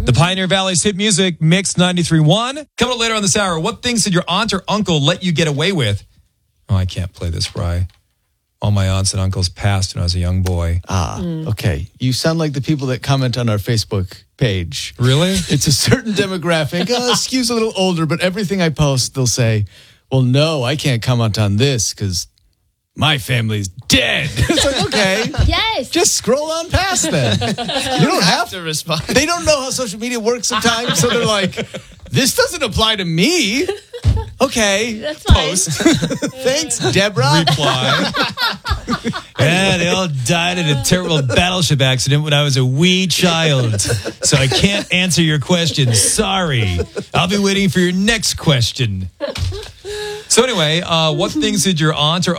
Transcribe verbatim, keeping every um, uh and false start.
The Pioneer Valley's hit music, Mix ninety-three point one. Coming up later on this hour, what things did your aunt or uncle let you get away with? Oh, I can't play this, Bri. All my aunts and uncles passed when I was a young boy. Ah, okay. You sound like the people that comment on our Facebook page. Really? It's a certain demographic. Uh, skews a little older, but everything I post, they'll say, well, no, I can't comment on this because my family's dead. It's like, okay. Yes. Just scroll on past then. You don't have To respond. They don't know how social media works sometimes, so they're like, this doesn't apply to me. Okay. That's fine. Post. Thanks, Deborah. Reply. Yeah, they all died in a terrible battleship accident when I was a wee child. So I can't answer your question. Sorry. I'll be waiting for your next question. So anyway, uh, what things did your aunt or